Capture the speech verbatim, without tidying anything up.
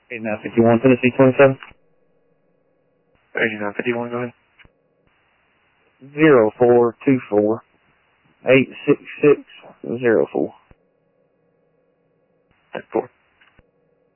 eighty-nine fifty-one, Tennessee twenty-seven. eighty-nine fifty-one, go ahead. Zero four two four eight six six zero four. ten four.